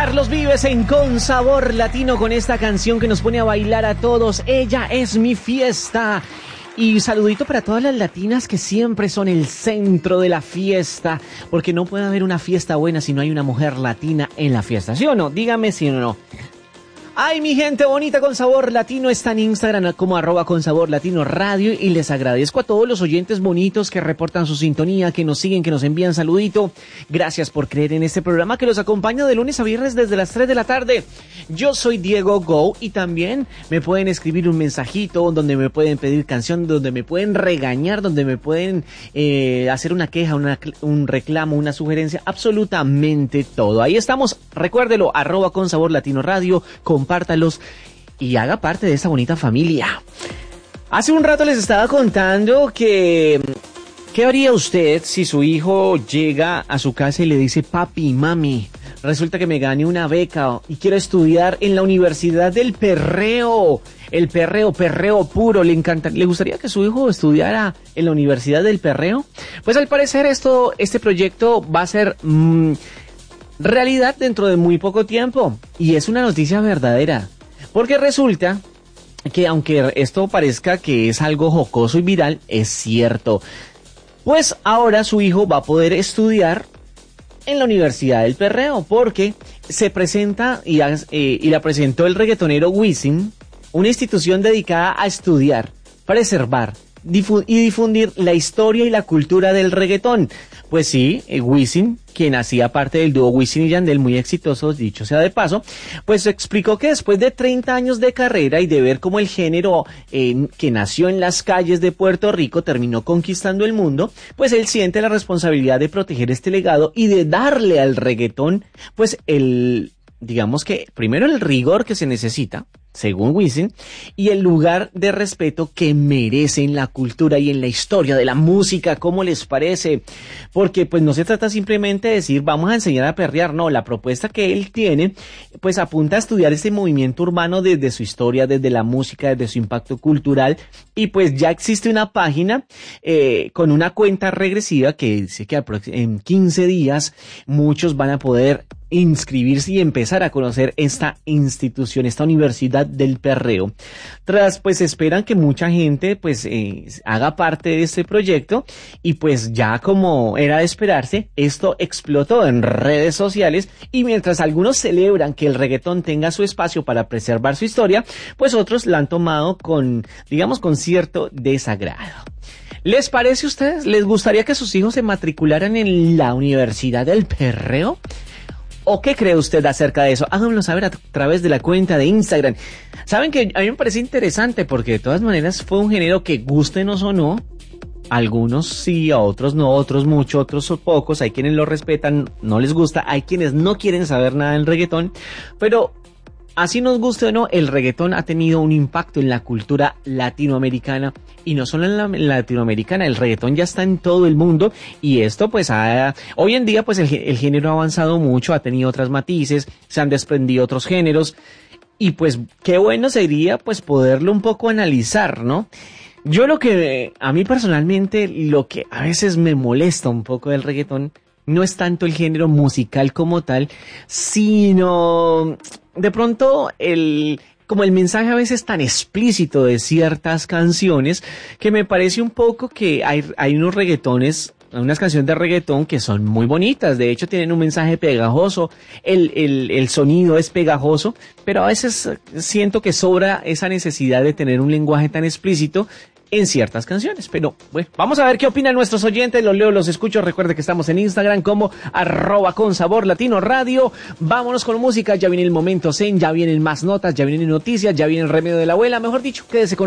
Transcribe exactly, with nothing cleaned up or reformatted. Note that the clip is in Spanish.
Carlos Vives en Con Sabor Latino con esta canción que nos pone a bailar a todos. Ella es mi fiesta. Y saludito para todas las latinas que siempre son el centro de la fiesta, porque no puede haber una fiesta buena si no hay una mujer latina en la fiesta, ¿sí o no? Dígame si o no. Ay, mi gente bonita, Con Sabor Latino está en Instagram como arroba Con Sabor Latino Radio, y les agradezco a todos los oyentes bonitos que reportan su sintonía, que nos siguen, que nos envían saludito. Gracias por creer en este programa que los acompaña de lunes a viernes desde las tres de la tarde. Yo soy Diego Go, y también me pueden escribir un mensajito donde me pueden pedir canción, donde me pueden regañar, donde me pueden eh, hacer una queja, una, un reclamo, una sugerencia, absolutamente todo. Ahí estamos, recuérdelo, arroba Con Sabor Latino Radio, compártalos y haga parte de esta bonita familia. Hace un rato les estaba contando que ¿qué haría usted si su hijo llega a su casa y le dice: papi, mami, resulta que me gané una beca y quiero estudiar en la Universidad del Perreo? El perreo, perreo puro, le encanta. ¿Le gustaría que su hijo estudiara en la Universidad del Perreo? Pues al parecer esto, este proyecto va a ser mmm, realidad dentro de muy poco tiempo, y es una noticia verdadera, porque resulta que aunque esto parezca que es algo jocoso y viral, es cierto. Pues ahora su hijo va a poder estudiar en la Universidad del Perreo, porque se presenta y, eh, y la presentó el reggaetonero Wisin, una institución dedicada a estudiar, preservar difu- y difundir la historia y la cultura del reggaetón. Pues sí, eh, Wisin, quien hacía parte del dúo Wisin y Yandel, muy exitosos, dicho sea de paso, pues explicó que después de treinta años de carrera y de ver cómo el género eh, que nació en las calles de Puerto Rico terminó conquistando el mundo, pues él siente la responsabilidad de proteger este legado y de darle al reggaetón, pues el, digamos que primero el rigor que se necesita, según Wisin, y el lugar de respeto que merece en la cultura y en la historia de la música. ¿Cómo les parece? Porque pues no se trata simplemente de decir vamos a enseñar a perrear, no, la propuesta que él tiene pues apunta a estudiar este movimiento urbano desde su historia, desde la música, desde su impacto cultural, y pues ya existe una página eh, con una cuenta regresiva que dice que en quince días muchos van a poder inscribirse y empezar a conocer esta institución, esta Universidad del Perreo. Tras, pues esperan que mucha gente pues eh, haga parte de este proyecto, y pues ya como era de esperarse, esto explotó en redes sociales, y mientras algunos celebran que el reggaetón tenga su espacio para preservar su historia, pues otros la han tomado con, digamos, con cierto desagrado. ¿Les parece a ustedes? ¿Les gustaría que sus hijos se matricularan en la Universidad del Perreo? ¿O qué cree usted acerca de eso? Háganmelo saber a través de la cuenta de Instagram. Saben que a mí me parece interesante porque de todas maneras fue un género que, gústenos o no, algunos sí, a otros no, otros mucho, otros pocos. Hay quienes lo respetan, no les gusta, hay quienes no quieren saber nada del reggaetón, pero así nos guste o no, el reggaetón ha tenido un impacto en la cultura latinoamericana, y no solo en la latinoamericana, el reggaetón ya está en todo el mundo, y esto pues ha, hoy en día pues el, el género ha avanzado mucho, ha tenido otros matices, se han desprendido otros géneros, y pues qué bueno sería pues poderlo un poco analizar, ¿no? Yo lo que, a mí personalmente, lo que a veces me molesta un poco del reggaetón no es tanto el género musical como tal, sino de pronto el, como el mensaje a veces tan explícito de ciertas canciones, que me parece un poco que hay, hay unos reggaetones, unas canciones de reggaetón que son muy bonitas, de hecho tienen un mensaje pegajoso, el, el, el sonido es pegajoso, pero a veces siento que sobra esa necesidad de tener un lenguaje tan explícito en ciertas canciones. Pero bueno, vamos a ver qué opinan nuestros oyentes, los leo, los escucho. Recuerde que estamos en Instagram como arroba Con Sabor Latino Radio. Vámonos con música, ya viene el momento zen, ya vienen más notas, ya vienen noticias, ya viene el remedio de la abuela, mejor dicho, quédese con